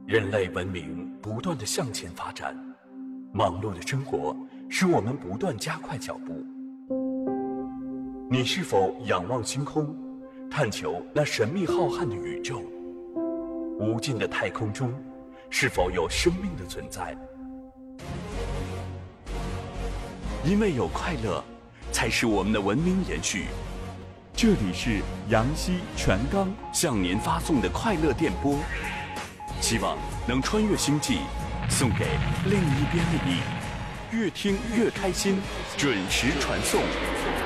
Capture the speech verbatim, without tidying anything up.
人类文明不断地向前发展，忙碌的生活使我们不断加快脚步。你是否仰望星空，探求那神秘浩瀚的宇宙？无尽的太空中，是否有生命的存在？因为有快乐，才使我们的文明延续。 这里是阳西全刚向您发送的快乐电波，希望能穿越星际，送给另一边的你。越听越开心，准时传送。